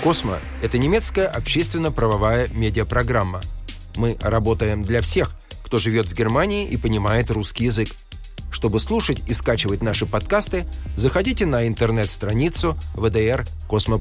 «Космо» — это немецкая общественно-правовая медиапрограмма. Мы работаем для всех, кто живет в Германии и понимает русский язык. Чтобы слушать и скачивать наши подкасты, заходите на интернет-страницу WDR Космо.